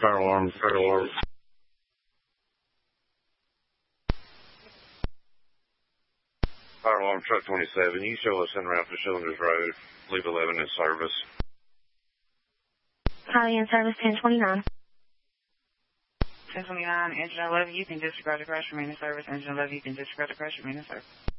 Fire alarm, fire alarm. Fire alarm, truck 27. You show us en route to Shoulders Road. Leave 11 in service. Highly in service, 1029. 1029, engine 11, you can disregard the crash, remain in service. Engine 11, you can disregard the crash, remain in service.